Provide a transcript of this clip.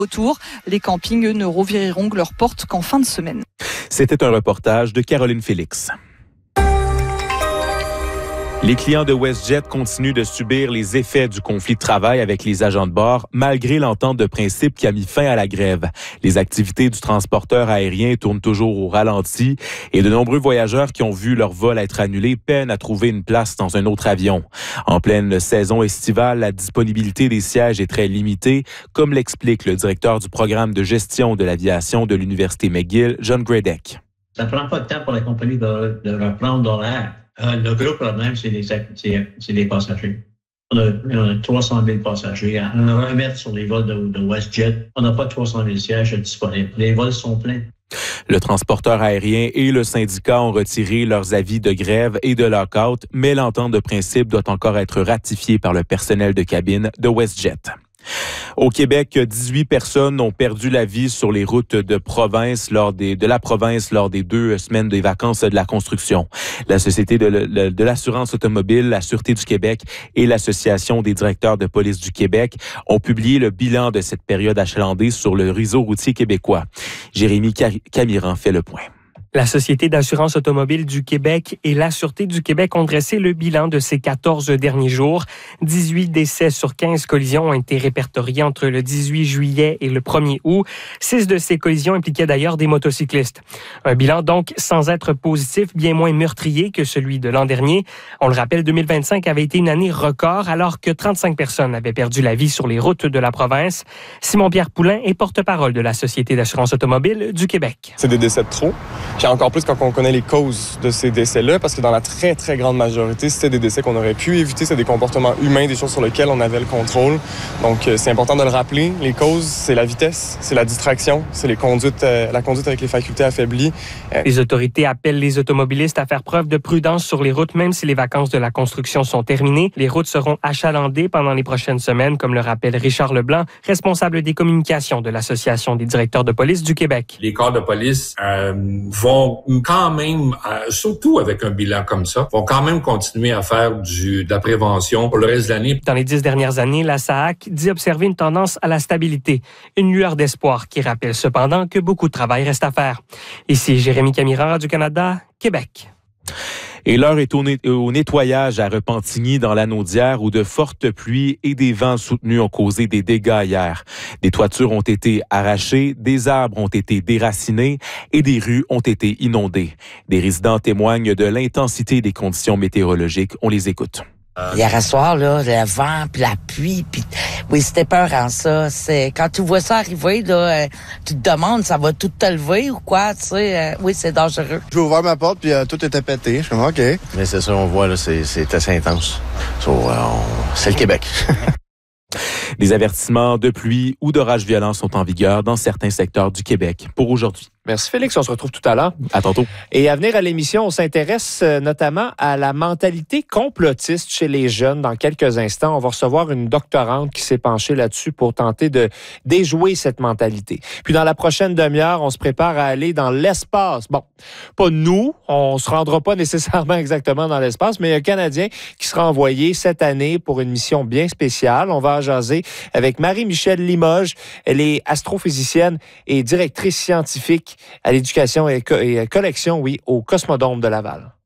Autour, les campings, eux, ne rouvriront leurs portes qu'en fin de semaine. C'était un reportage de Caroline Félix. Les clients de WestJet continuent de subir les effets du conflit de travail avec les agents de bord, malgré l'entente de principe qui a mis fin à la grève. Les activités du transporteur aérien tournent toujours au ralenti et de nombreux voyageurs qui ont vu leur vol être annulé peinent à trouver une place dans un autre avion. En pleine saison estivale, la disponibilité des sièges est très limitée, comme l'explique le directeur du programme de gestion de l'aviation de l'Université McGill, John Gradek. Ça prend pas de temps pour la compagnie de reprendre l'horaire. Le gros problème, c'est les passagers. On a 300 000 passagers. On a remettre sur les vols de WestJet. On n'a pas 300 000 sièges disponibles. Les vols sont pleins. Le transporteur aérien et le syndicat ont retiré leurs avis de grève et de lock-out, mais l'entente de principe doit encore être ratifiée par le personnel de cabine de WestJet. Au Québec, 18 personnes ont perdu la vie sur les routes de la province lors des 2 semaines des vacances de la construction. La Société de l'assurance automobile, la Sûreté du Québec et l'Association des directeurs de police du Québec ont publié le bilan de cette période achalandée sur le réseau routier québécois. Jérémy Camiran fait le point. La Société d'assurance automobile du Québec et la Sûreté du Québec ont dressé le bilan de ces 14 derniers jours. 18 décès sur 15 collisions ont été répertoriés entre le 18 juillet et le 1er août. 6 de ces collisions impliquaient d'ailleurs des motocyclistes. Un bilan donc sans être positif, bien moins meurtrier que celui de l'an dernier. On le rappelle, 2025 avait été une année record alors que 35 personnes avaient perdu la vie sur les routes de la province. Simon-Pierre Poulain est porte-parole de la Société d'assurance automobile du Québec. C'est des décès de trop. Puis encore plus quand on connaît les causes de ces décès-là, parce que dans la très, très grande majorité, c'était des décès qu'on aurait pu éviter, c'est des comportements humains, des choses sur lesquelles on avait le contrôle. Donc, c'est important de le rappeler. Les causes, c'est la vitesse, c'est la distraction, c'est la conduite avec les facultés affaiblies. Les autorités appellent les automobilistes à faire preuve de prudence sur les routes, même si les vacances de la construction sont terminées. Les routes seront achalandées pendant les prochaines semaines, comme le rappelle Richard Leblanc, responsable des communications de l'Association des directeurs de police du Québec. Les corps de police vont quand même, surtout avec un bilan comme ça, vont quand même continuer à faire de la prévention pour le reste de l'année. Dans les 10 dernières années, la SAAC dit observer une tendance à la stabilité, une lueur d'espoir qui rappelle cependant que beaucoup de travail reste à faire. Ici Jérémy Camiran, Radio-Canada, Québec. Et l'heure est au nettoyage à Repentigny dans l'Anaudière où de fortes pluies et des vents soutenus ont causé des dégâts hier. Des toitures ont été arrachées, des arbres ont été déracinés et des rues ont été inondées. Des résidents témoignent de l'intensité des conditions météorologiques. On les écoute. Hier soir, là, le vent, puis la pluie, puis oui, c'était peurant, ça. C'est quand tu vois ça arriver, là, tu te demandes, ça va tout te lever ou quoi, tu sais. Oui, c'est dangereux. J'ai ouvert ma porte, puis tout était pété. Je suis comme, OK. Mais c'est ça, on voit, là, c'est assez intense. C'est le Québec. Des avertissements de pluie ou d'orage violents sont en vigueur dans certains secteurs du Québec pour aujourd'hui. Merci Félix, on se retrouve tout à l'heure. À tantôt. Et à venir à l'émission, on s'intéresse notamment à la mentalité complotiste chez les jeunes. Dans quelques instants, on va recevoir une doctorante qui s'est penchée là-dessus pour tenter de déjouer cette mentalité. Puis dans la prochaine demi-heure, on se prépare à aller dans l'espace. Bon, pas nous, on se rendra pas nécessairement exactement dans l'espace, mais il y a un Canadien qui sera envoyé cette année pour une mission bien spéciale. On va en jaser avec Marie-Michèle Limoges. Elle est astrophysicienne et directrice scientifique à l'éducation et collection, au Cosmodome de Laval.